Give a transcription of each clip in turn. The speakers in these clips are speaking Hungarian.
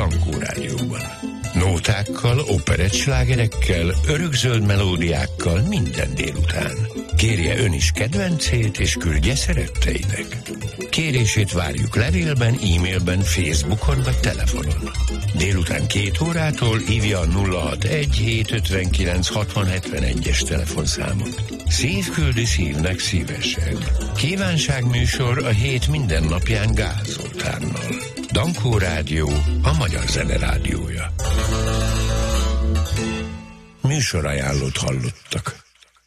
Dankó Rádióban. Nótákkal, operettslágerekkel, örökzöld melódiákkal minden délután. Kérje ön is kedvencét, és küldje szeretteinek. Kérését várjuk levélben, e-mailben, Facebookon vagy telefonon. Délután 2 órától hívja a 061 759 6071-es telefonszámot. Szívküldi szívnek szívesen. Kívánságműsor a hét minden napján Gál Zoltánnal. Dankó Rádió, a magyar zene rádiója. Műsorajánlót hallottak.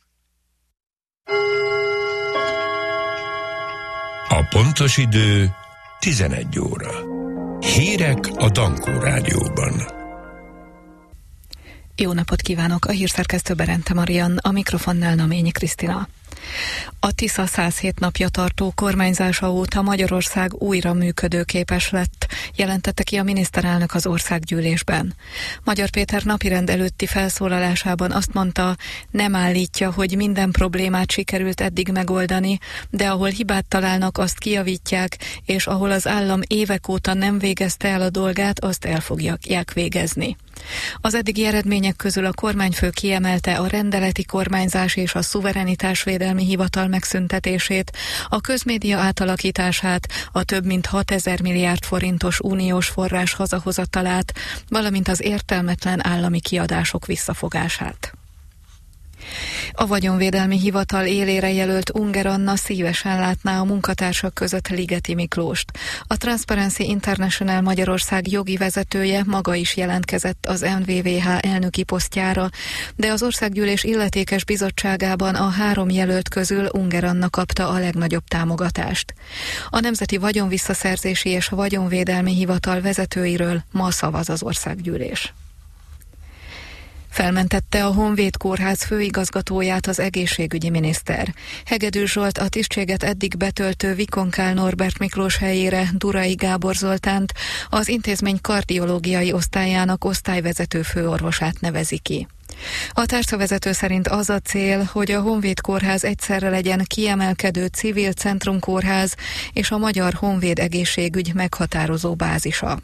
A pontos idő 11 óra. Hírek a Dankó Rádióban. Jó napot kívánok! A hírszerkesztő Berente Marian, a mikrofonnál Naményi Krisztina. A Tisza 107 napja tartó kormányzása óta Magyarország újra működőképes lett, jelentette ki a miniszterelnök az országgyűlésben. Magyar Péter napirend előtti felszólalásában azt mondta, nem állítja, hogy minden problémát sikerült eddig megoldani, de ahol hibát találnak, azt kijavítják, és ahol az állam évek óta nem végezte el a dolgát, azt el fogják végezni. Az eddigi eredmények közül a kormányfő kiemelte a rendeleti kormányzás és a szuverenitásvédelmi hivatal megszüntetését, a közmédia átalakítását, a több mint 6000 milliárd forintos uniós forrás hazahozatalát, valamint az értelmetlen állami kiadások visszafogását. A Vagyonvédelmi Hivatal élére jelölt Unger Anna szívesen látná a munkatársak között Ligeti Miklóst. A Transparency International Magyarország jogi vezetője maga is jelentkezett az NVVH elnöki posztjára, de az országgyűlés illetékes bizottságában a 3 jelölt közül Unger Anna kapta a legnagyobb támogatást. A Nemzeti Vagyonvisszaszerzési és Vagyonvédelmi Hivatal vezetőiről ma szavaz az országgyűlés. Felmentette a Honvéd Kórház főigazgatóját az egészségügyi miniszter. Hegedű Zsolt a tisztséget eddig betöltő Vikonkál Norbert Miklós helyére Durai Gábor Zoltánt, az intézmény kardiológiai osztályának osztályvezető főorvosát nevezi ki. A tárcavezető szerint az a cél, hogy a Honvéd Kórház egyszerre legyen kiemelkedő civil centrumkórház és a magyar honvéd egészségügy meghatározó bázisa.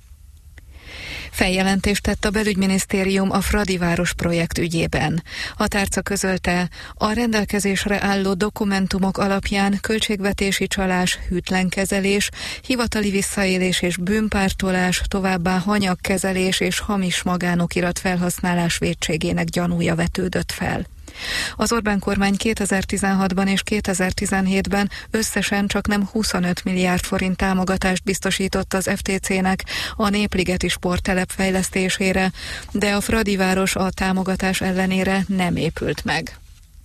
Feljelentést tett a belügyminisztérium a Fradiváros projekt ügyében. A tárca közölte, a rendelkezésre álló dokumentumok alapján költségvetési csalás, hűtlenkezelés, hivatali visszaélés és bűnpártolás, továbbá hanyagkezelés és hamis magánokirat felhasználás vétségének gyanúja vetődött fel. Az Orbán kormány 2016-ban és 2017-ben összesen csaknem 25 milliárd forint támogatást biztosított az FTC-nek a Népligeti sporttelep fejlesztésére, de a Fradiváros a támogatás ellenére nem épült meg.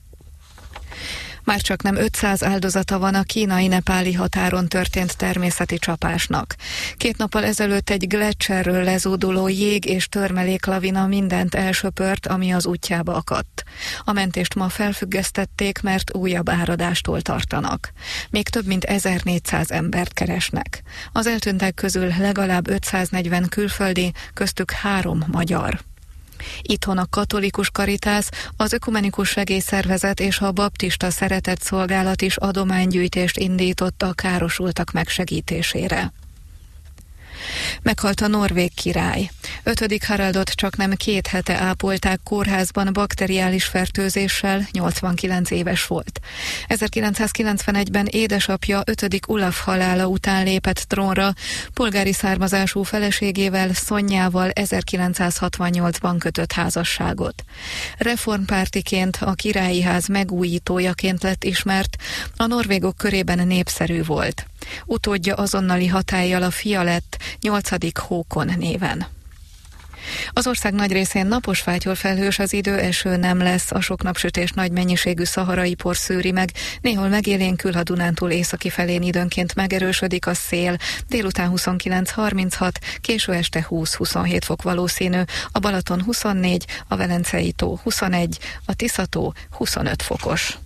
Már csaknem 500 áldozata van a kínai-nepáli határon történt természeti csapásnak. 2 nappal ezelőtt egy gleccserről lezúduló jég- és törmeléklavina mindent elsöpört, ami az útjába akadt. A mentést ma felfüggesztették, mert újabb áradástól tartanak. Még több mint 1400 embert keresnek. Az eltűntek közül legalább 540 külföldi, köztük 3 magyar. Itthon a Katolikus Karitász, az Ökumenikus Segélyszervezet és a Baptista Szeretetszolgálat is adománygyűjtést indított a károsultak megsegítésére. Meghalt a norvég király. 5. Haraldot csaknem 2 hete ápolták kórházban bakteriális fertőzéssel, 89 éves volt. 1991-ben édesapja 5. Olaf halála után lépett trónra, polgári származású feleségével, Szonyával 1968-ban kötött házasságot. Reformpártiként, a királyi ház megújítójaként lett ismert, a norvégok körében népszerű volt. Utódja azonnali hatállyal a fia lett, 8. Håkon néven. Az ország nagy részén napos fátyol felhős az idő, eső nem lesz, a sok napsütés nagy mennyiségű szaharai por szűri meg, néhol megélénkül, a Dunántúl északi felén időnként megerősödik a szél, délután 29-36, késő este 20-27 fok valószínű, a Balaton 24, a Velencei tó 21, a Tisza-tó 25 fokos.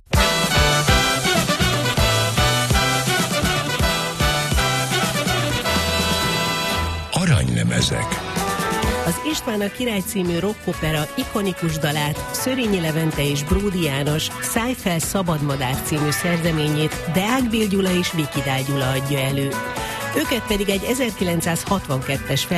Aranylemezek. Az István a király című rockopera ikonikus dalát Szörényi Levente és Bródi János Szállj fel szabadmadár című szerzeményét Deák Bél Gyula és Vikidál Gyula adja elő. Őket pedig egy 1962-es